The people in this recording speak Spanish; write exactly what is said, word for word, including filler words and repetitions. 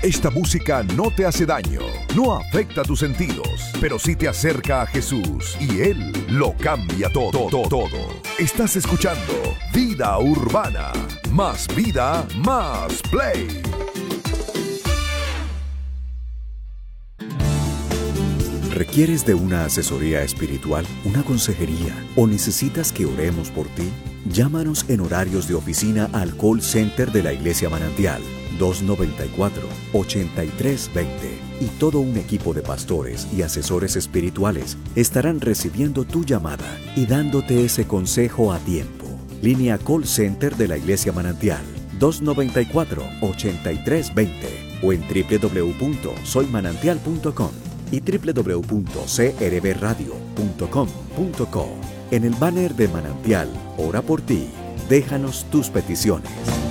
Esta música no te hace daño, no afecta tus sentidos, pero sí te acerca a Jesús y Él lo cambia todo, todo, todo. Estás escuchando Vida Urbana. Más vida, más play. ¿Requieres de una asesoría espiritual, una consejería o necesitas que oremos por ti? Llámanos en horarios de oficina al call center de la Iglesia Manantial dos noventa y cuatro, ochenta y tres veinte y todo un equipo de pastores y asesores espirituales estarán recibiendo tu llamada y dándote ese consejo a tiempo. Línea Call Center de la Iglesia Manantial dos noventa y cuatro, ochenta y tres veinte o en doble u doble u doble u punto soy manantial punto com y doble u doble u doble u punto c r b radio punto com punto co. En el banner de Manantial, ora por ti. Déjanos tus peticiones.